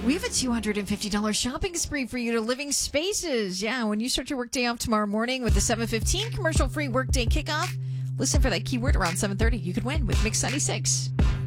We have a $250 shopping spree for you to Living Spaces. Yeah, when you start your workday off tomorrow morning with the 7:15 commercial-free workday kickoff, listen for that keyword around 7:30. You could win with Mix 96.